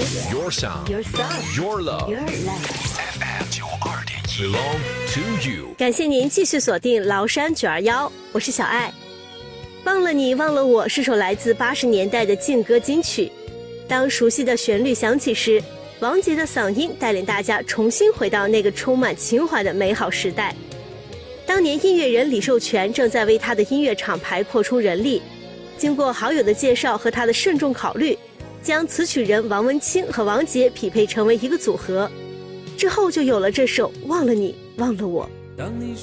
Your sound, Your sound, your love, your love. FM 92.1 belong to you。 感谢您继续锁定崂山921，我是小爱。忘了你，忘了我是首来自80年代的劲歌金曲。当熟悉的旋律响起时，王杰的嗓音带领大家重新回到那个充满情怀的美好时代。当年音乐人李寿全正在为他的音乐厂牌扩充人力，经过好友的介绍和他的慎重考虑，将词曲人王文清和王杰匹配成为一个组合，之后就有了这首《忘了你，忘了我》。 当你